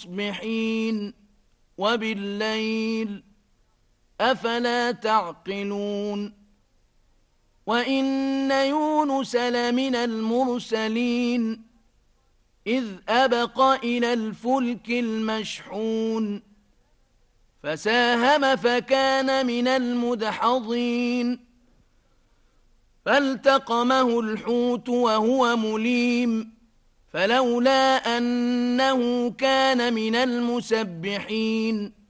مصبحين وبالليل أفلا تعقلون وإن يونس لمن المرسلين إذ أبق إلى الفلك المشحون فساهم فكان من المدحضين فالتقمه الحوت وهو مليم فلولا أنه كان من المسبحين